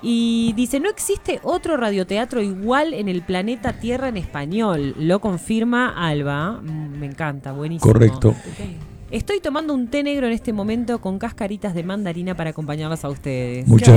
Y dice, no existe otro radioteatro igual en el planeta Tierra en español. Lo confirma Alba. Me encanta, buenísimo. Correcto. Estoy tomando un té negro en este momento con cascaritas de mandarina para acompañarlas a ustedes. Muchas